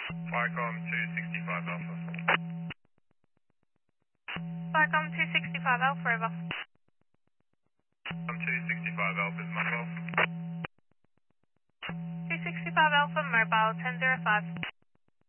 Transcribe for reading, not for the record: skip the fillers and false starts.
Firecom 265 Alpha. Firecom 265 Alpha, over. 265 Alpha is mobile. 265 Alpha, mobile 1005.